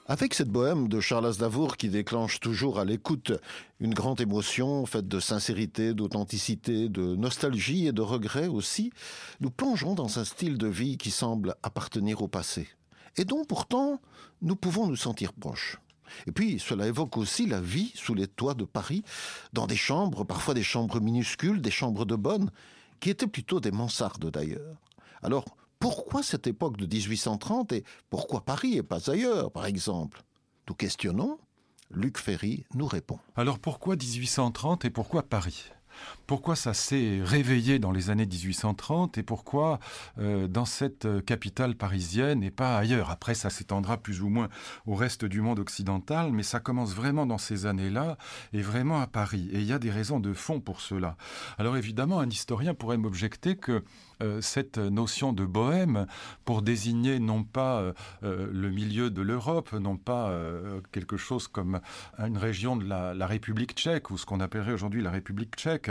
Avec cette bohème de Charles Aznavour qui déclenche toujours à l'écoute une grande émotion faite de sincérité, d'authenticité, de nostalgie et de regret aussi, nous plongeons dans un style de vie qui semble appartenir au passé et dont pourtant nous pouvons nous sentir proches. Et puis cela évoque aussi la vie sous les toits de Paris, dans des chambres, parfois des chambres minuscules, des chambres de bonne, qui étaient plutôt des mansardes d'ailleurs. Alors, pourquoi cette époque de 1830 et pourquoi Paris et pas ailleurs, par exemple? Nous questionnons, Luc Ferry nous répond. Alors pourquoi 1830 et pourquoi Paris ? Pourquoi ça s'est réveillé dans les années 1830 et pourquoi dans cette capitale parisienne et pas ailleurs? Après, ça s'étendra plus ou moins au reste du monde occidental, mais ça commence vraiment dans ces années-là et vraiment à Paris. Et il y a des raisons de fond pour cela. Alors évidemment, un historien pourrait m'objecter que cette notion de bohème, pour désigner non pas le milieu de l'Europe, non pas quelque chose comme une région de la République tchèque ou ce qu'on appellerait aujourd'hui la République tchèque,